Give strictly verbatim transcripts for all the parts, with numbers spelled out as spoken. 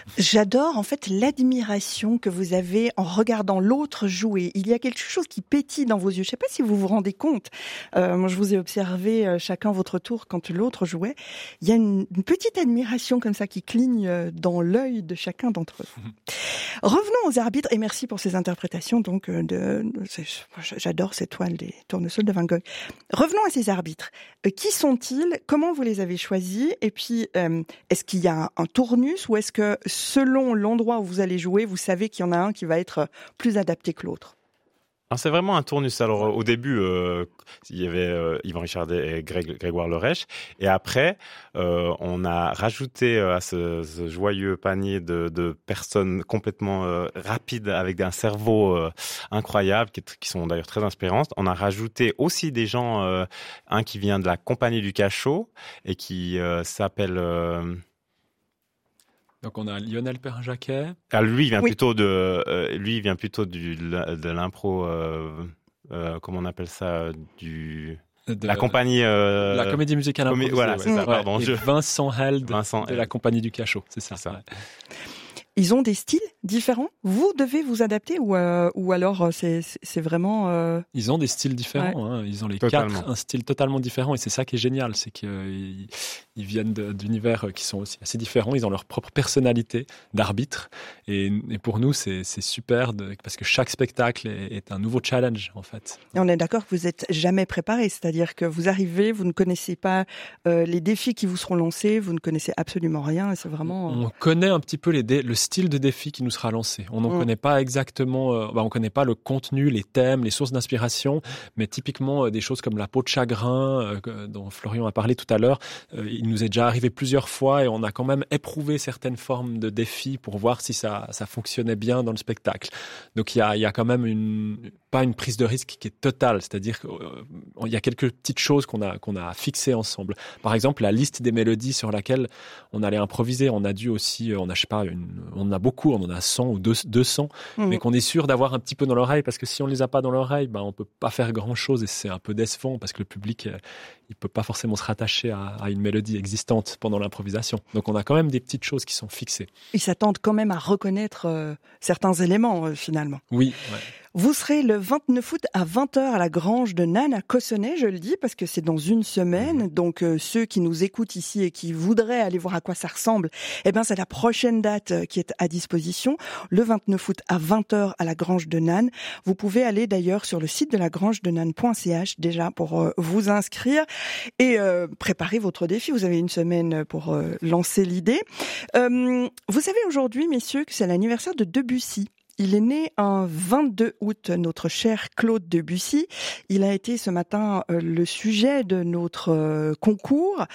J'adore en fait l'admiration que vous avez en regardant l'autre jouer. Il y a quelque chose qui pétille dans vos yeux. Je ne sais pas si vous vous rendez compte. Euh, moi, je vous ai observé euh, chacun votre tour quand l'autre jouait. Il y a une, une petite admiration comme ça qui cligne euh, dans l'œil de chacun d'entre eux. Revenons aux arbitres et merci pour ces interprétations. Donc, euh, de, de j'adore cette toile des tournesols de Van Gogh. Revenons à ces arbitres. Euh, qui sont-ils? Comment vous les avez choisis? Et puis, euh, est-ce qu'il y a un, un tournus ou est-ce que selon l'endroit où vous allez jouer, vous savez qu'il y en a un qui va être plus adapté que l'autre? Alors c'est vraiment un tournus. Alors au début, euh, il y avait euh, Yvan Richardet et Greg, Grégoire Lerèche, et après, euh, on a rajouté à ce, ce joyeux panier de, de personnes complètement euh, rapides avec un cerveau euh, incroyable, qui, qui sont d'ailleurs très inspirantes. On a rajouté aussi des gens, euh, un qui vient de la compagnie du cachot et qui euh, s'appelle euh, Donc on a Lionel Perrin-Jacquet. Ah, lui, il vient oui. plutôt de, euh, lui, il vient plutôt du, de l'impro, euh, euh, comment on appelle ça, du, de la compagnie, euh, la comédie musicale comé- improvisée. Voilà, ouais. c'est ça. Ouais. Pardon. Et Je... Vincent Held Vincent de Held. la compagnie du cachot, c'est ça. C'est ça. Ouais. Ils ont des styles différents. Vous devez vous adapter ou euh, ou alors c'est c'est vraiment. Euh... Ils ont des styles différents. Ouais. Hein. Ils ont les Totalement. quatre un style totalement différent et c'est ça qui est génial, c'est qu'ils ils viennent de, d'univers qui sont aussi assez différents. Ils ont leur propre personnalité d'arbitre et, et pour nous c'est c'est super de, parce que chaque spectacle est, est un nouveau challenge en fait. Et on est d'accord que vous êtes jamais préparé, c'est-à-dire que vous arrivez, vous ne connaissez pas euh, les défis qui vous seront lancés, vous ne connaissez absolument rien et c'est vraiment. Euh... On connaît un petit peu les dé- le style de défi qui nous sera lancé. On n'en mmh. connaît pas exactement, euh, bah, on connaît pas le contenu, les thèmes, les sources d'inspiration, mais typiquement euh, des choses comme la peau de chagrin euh, dont Florian a parlé tout à l'heure, euh, il nous est déjà arrivé plusieurs fois et on a quand même éprouvé certaines formes de défis pour voir si ça, ça fonctionnait bien dans le spectacle. Donc il y a, il y a quand même une, pas une prise de risque qui est totale, c'est-à-dire qu'il euh, y a quelques petites choses qu'on a, qu'on a fixées ensemble. Par exemple, la liste des mélodies sur laquelle on allait improviser, on a dû aussi, on a, je sais pas, une, on en a beaucoup, on en a cent ou deux cents, mmh. mais qu'on est sûr d'avoir un petit peu dans l'oreille, parce que si on les a pas dans l'oreille, ben on peut pas faire grand-chose et c'est un peu décevant parce que le public, il peut pas forcément se rattacher à, à une mélodie existante pendant l'improvisation. Donc on a quand même des petites choses qui sont fixées. Ils s'attendent quand même à reconnaître euh, certains éléments euh, finalement. Oui. Ouais. Vous serez le vingt-neuf août à vingt heures à la Grange de Nannes à Cossonay, je le dis, parce que c'est dans une semaine. Donc euh, ceux qui nous écoutent ici et qui voudraient aller voir à quoi ça ressemble, eh ben c'est la prochaine date euh, qui est à disposition, le vingt-neuf août à vingt heures à la Grange de Nannes. Vous pouvez aller d'ailleurs sur le site de la grange de nannes point c h déjà pour euh, vous inscrire et euh, préparer votre défi. Vous avez une semaine pour euh, lancer l'idée. Euh, vous savez aujourd'hui, messieurs, que c'est l'anniversaire de Debussy. Il est né un vingt-deux août, notre cher Claude Debussy. Il a été ce matin euh, le sujet de notre euh, concours.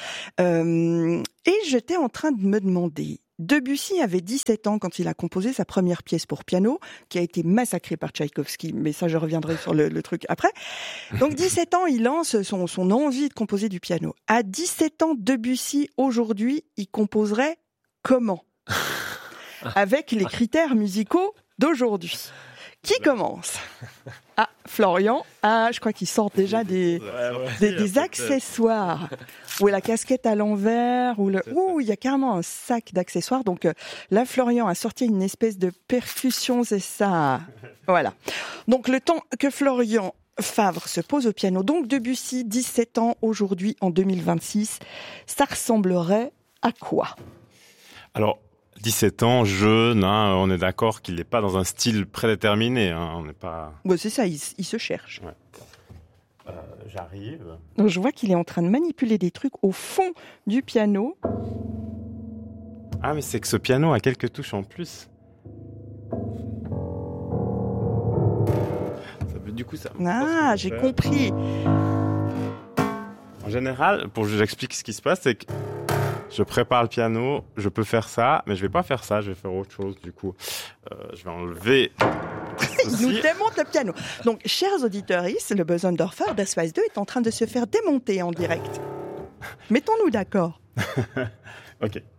Euh, et j'étais en train de me demander, Debussy avait dix-sept ans quand il a composé sa première pièce pour piano, qui a été massacrée par Tchaïkovski, mais ça je reviendrai sur le, le truc après. Donc dix-sept ans, il lance son, son envie de composer du piano. À dix-sept ans, Debussy, aujourd'hui, il composerait comment? Avec les critères musicaux d'aujourd'hui. Qui commence? Ah, Florian. Ah, je crois qu'ils sortent déjà des, ouais, ouais, des, des accessoires. Ou la casquette à l'envers, ou le, ouh, il y a carrément un sac d'accessoires. Donc, euh, là, Florian a sorti une espèce de percussion, c'est ça. Voilà. Donc, le temps que Florian Favre se pose au piano. Donc, Debussy, dix-sept ans, aujourd'hui, en deux mille vingt-six, ça ressemblerait à quoi? Alors, dix-sept ans, jeune, hein, on est d'accord qu'il n'est pas dans un style prédéterminé. Hein, on n'est pas. Bon, c'est ça, il, il se cherche. Ouais. Euh, j'arrive. Donc, je vois qu'il est en train de manipuler des trucs au fond du piano. Ah, mais c'est que ce piano a quelques touches en plus. Ça peut, du coup, ça. Ah, j'ai faire. compris. En général, pour que j'explique ce qui se passe, c'est que je prépare le piano, je peux faire ça, mais je vais pas faire ça, je vais faire autre chose du coup. Euh, je vais enlever. Il nous démonte le piano. Donc, chers auditeurs, le Bösendorfer Das Weiß deux est en train de se faire démonter en direct. Mettons-nous d'accord. Ok.